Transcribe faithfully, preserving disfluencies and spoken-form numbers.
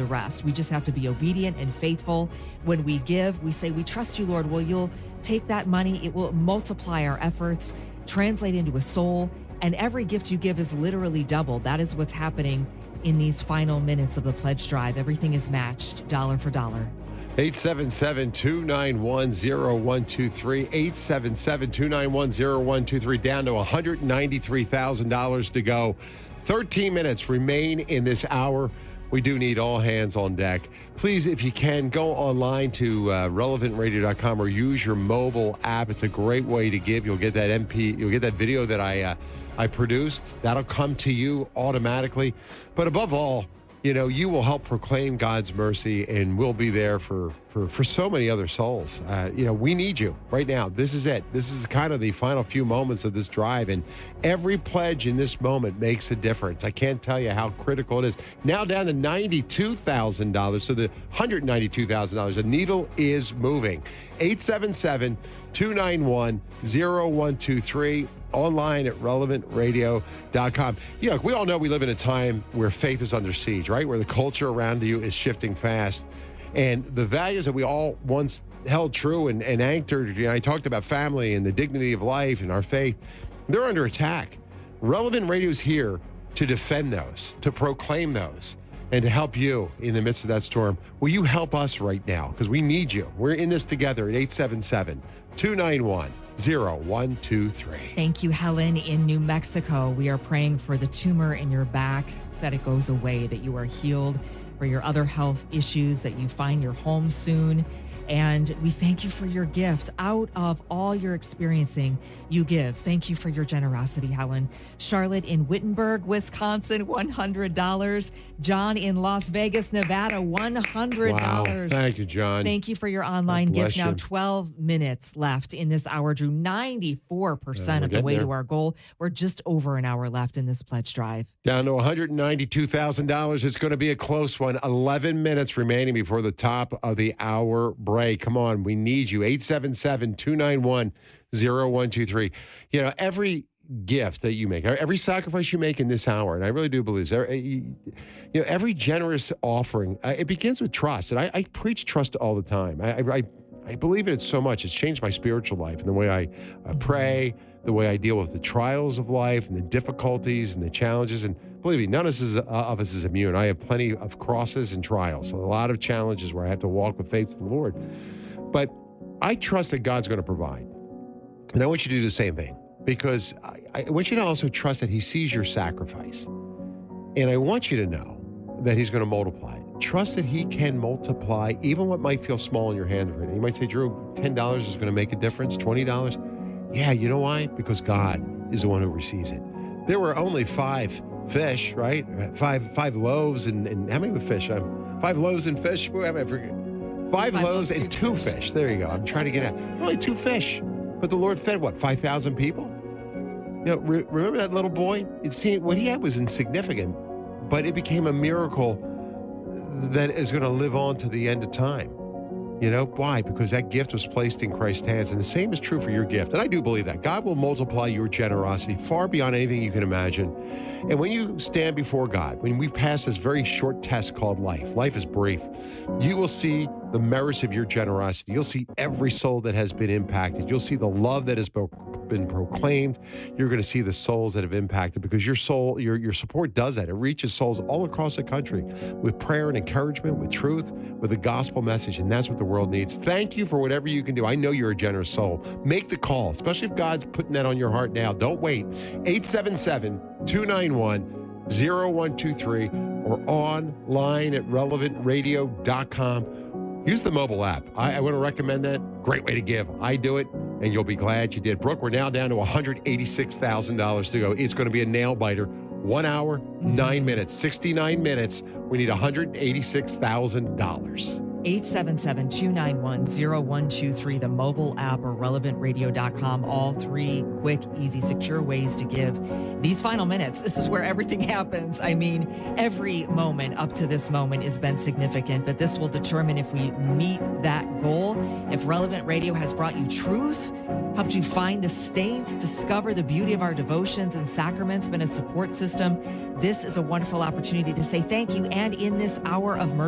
rest. We just have to be obedient and faithful. When we give, we say, we trust you, Lord. Well, you'll take that money. It will multiply our efforts, translate into a soul. And every gift you give is literally doubled. That is what's happening in these final minutes of the pledge drive. Everything is matched dollar for dollar. eight seven seven, two nine one, zero one two three. eight seven seven, two nine one, zero one two three. Down to one hundred ninety-three thousand dollars to go. thirteen minutes remain in this hour. We do need all hands on deck. Please, if you can, go online to uh, relevant radio dot com or use your mobile app. It's a great way to give. You'll get that M P, you'll get that video that I uh, I produced. That'll come to you automatically. But above all, you know, you will help proclaim God's mercy, and we'll be there for, for, for so many other souls. Uh, you know, we need you right now. This is it. This is kind of the final few moments of this drive, and every pledge in this moment makes a difference. I can't tell you how critical it is. Now down to ninety-two thousand dollars, so the one hundred ninety-two thousand dollars. The needle is moving. eight seven seven, two nine one, zero one two three. Online at relevant radio dot com. You know, we all know we live in a time where faith is under siege, right? Where the culture around you is shifting fast. And the values that we all once held true and, and anchored, you know, I talked about family and the dignity of life and our faith, they're under attack. Relevant Radio is here to defend those, to proclaim those, and to help you in the midst of that storm. Will you help us right now? Because we need you. We're in this together at eight seven seven, two nine one, zero one two three. Thank you, Helen, in New Mexico. We are praying for the tumor in your back, that it goes away, that you are healed, for your other health issues, that you find your home soon. And we thank you for your gift. Out of all you're experiencing, you give. Thank you for your generosity, Helen. Charlotte in Wittenberg, Wisconsin, one hundred dollars. John in Las Vegas, Nevada, one hundred dollars. Wow. Thank you, John. Thank you for your online gift. you. Now twelve minutes left in this hour, Drew. ninety-four percent Yeah, of the way there. to our goal. We're just over an hour left in this pledge drive. Down to one hundred ninety-two thousand dollars. It's going to be a close one. eleven minutes remaining before the top of the hour break. Come on, we need you. eight seven seven, two nine one, zero one two three. You know, every gift that you make, every sacrifice you make in this hour, and I really do believe this, you know, every generous offering, uh, it begins with trust. And I, I preach trust all the time. I, I, I believe in it so much. It's changed my spiritual life and the way I uh, pray, the way I deal with the trials of life and the difficulties and the challenges. And believe me, none of us is, uh, of us is immune. I have plenty of crosses and trials, so a lot of challenges where I have to walk with faith to the Lord. But I trust that God's going to provide. And I want you to do the same thing, because I, I want you to also trust that he sees your sacrifice. And I want you to know that he's going to multiply it. Trust that he can multiply even what might feel small in your hand right now. You might say, Drew, ten dollars is going to make a difference, twenty dollars. Yeah, you know why? Because God is the one who receives it. There were only five fish, right? Five five loaves and, and how many were fish? Um, five loaves and fish? What am I forget? Five, five loaves and two fish. fish. There you go. I'm trying to get out. Only two fish. But the Lord fed, what, five thousand people? You know, re- remember that little boy? It seemed, what he had was insignificant, but it became a miracle that is going to live on to the end of time. You know, why? Because that gift was placed in Christ's hands. And the same is true for your gift. And I do believe that. God will multiply your generosity far beyond anything you can imagine. And when you stand before God, when we pass this very short test called life, life is brief, you will see the merits of your generosity. You'll see every soul that has been impacted. You'll see the love that has been proclaimed. You're going to see the souls that have impacted, because your soul, your, your support does that. It reaches souls all across the country with prayer and encouragement, with truth, with the gospel message. And that's what the world needs. Thank you for whatever you can do. I know you're a generous soul. Make the call, especially if God's putting that on your heart now. Don't wait. eight seven seven, two nine one, zero one two three or online at relevant radio dot com. Use the mobile app. I, I want to recommend that. Great way to give. I do it, and you'll be glad you did. Brooke, we're now down to one hundred eighty-six thousand dollars to go. It's going to be a nail biter. One hour, nine minutes, sixty-nine minutes. We need one hundred eighty-six thousand dollars. eight seven seven, two nine one, zero one two three, the mobile app, or relevant radio dot com. All three quick, easy, secure ways to give. These final minutes, this is where everything happens. I mean, every moment up to this moment has been significant, but this will determine if we meet that goal. If Relevant Radio has brought you truth, helped you find the saints, discover the beauty of our devotions and sacraments, been a support system, this is a wonderful opportunity to say thank you. And in this hour of mercy,